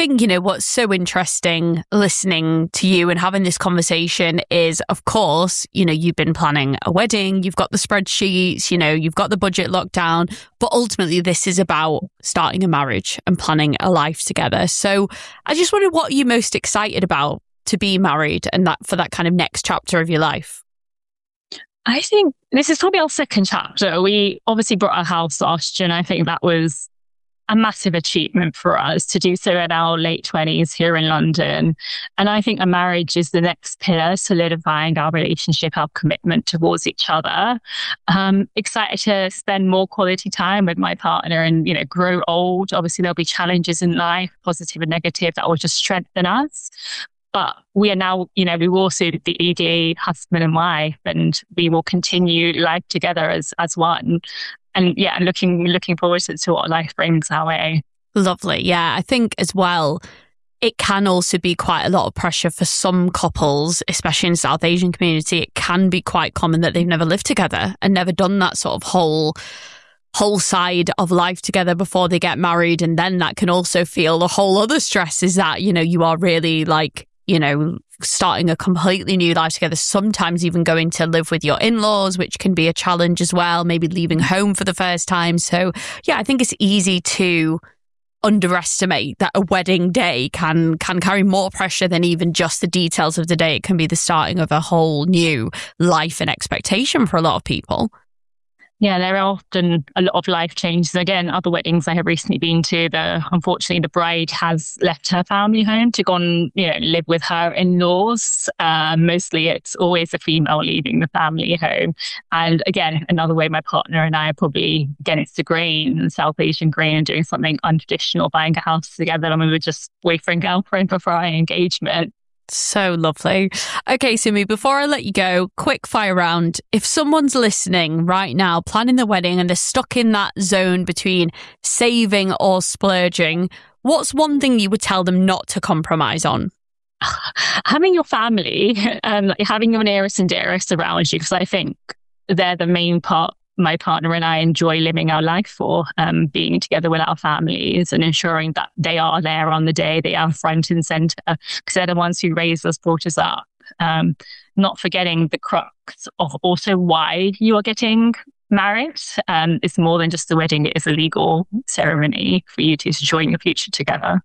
think, what's so interesting listening to you and having this conversation is, of course, you've been planning a wedding, you've got the spreadsheets, you've got the budget locked down, but ultimately this is about starting a marriage and planning a life together. So I just wondered, what are you most excited about to be married and that for that kind of next chapter of your life? I think this is probably our second chapter. We obviously bought our house last year, and I think that was a massive achievement for us to do so in our late 20s here in London. And I think a marriage is the next pillar, solidifying our relationship, our commitment towards each other. Excited to spend more quality time with my partner and, grow old. Obviously, there'll be challenges in life, positive and negative, that will just strengthen us. But we are now, we will soon be ED, husband and wife, and we will continue life together as one. And yeah, looking forward to what life brings our way. Lovely. Yeah, I think as well, it can also be quite a lot of pressure for some couples, especially in the South Asian community. It can be quite common that they've never lived together and never done that sort of whole side of life together before they get married. And then that can also feel the whole other stress is that, you are really starting a completely new life together, sometimes even going to live with your in-laws, which can be a challenge as well, maybe leaving home for the first time. So yeah, I think it's easy to underestimate that a wedding day can carry more pressure than even just the details of the day. It can be the starting of a whole new life and expectation for a lot of people. Yeah, there are often a lot of life changes. Again, other weddings I have recently been to, unfortunately, the bride has left her family home to go and live with her in-laws. Mostly it's always a female leaving the family home. And again, another way my partner and I are probably against the grain and South Asian grain and doing something untraditional, buying a house together. And we were just boyfriend, girlfriend for our engagement. So lovely. Okay, Simi, before I let you go, quick fire round. If someone's listening right now, planning the wedding, and they're stuck in that zone between saving or splurging, what's one thing you would tell them not to compromise on? Having your family, having your nearest and dearest around you, because I think they're the main part my partner and I enjoy living our life for, being together with our families and ensuring that they are there on the day, they are front and center, because they're the ones who raised us, brought us up. Not forgetting the crux of also why you are getting married. It's more than just a wedding, it is a legal ceremony for you to join your future together.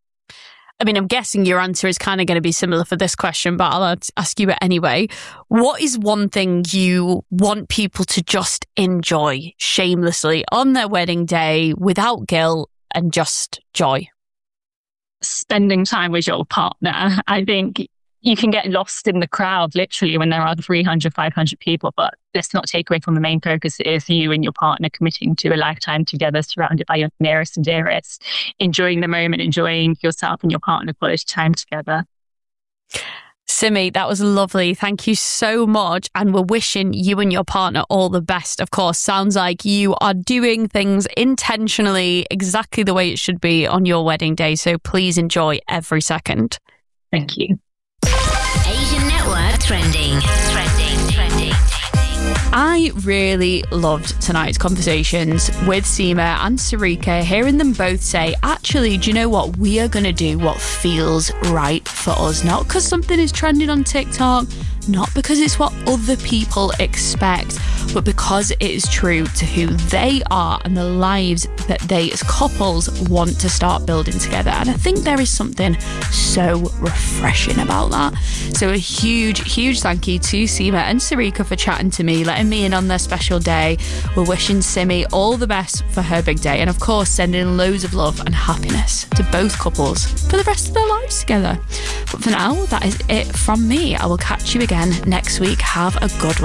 I mean, I'm guessing your answer is kind of going to be similar for this question, but I'll ask you it anyway. What is one thing you want people to just enjoy shamelessly on their wedding day without guilt and just joy? Spending time with your partner. I think you can get lost in the crowd, literally, when there are 300, 500 people, but let's not take away from the main focus. It is you and your partner committing to a lifetime together, surrounded by your nearest and dearest, enjoying the moment, enjoying yourself and your partner quality time together. Simi, that was lovely. Thank you so much. And we're wishing you and your partner all the best. Of course, sounds like you are doing things intentionally exactly the way it should be on your wedding day. So please enjoy every second. Thank you. Asian Network Trending. I really loved tonight's conversations with Seema and Sarika, hearing them both say, actually, do you know what? We are going to do what feels right for us. Not because something is trending on TikTok, not because it's what other people expect, but because it is true to who they are and the lives that they as couples want to start building together. And I think there is something so refreshing about that. So a huge thank you to Seema and Sarika for chatting to me, letting me in on their special day. We're wishing Simi all the best for her big day, and of course sending loads of love and happiness to both couples for the rest of their lives together. But for now, that is it from me. I will catch you again next week. Have a good one.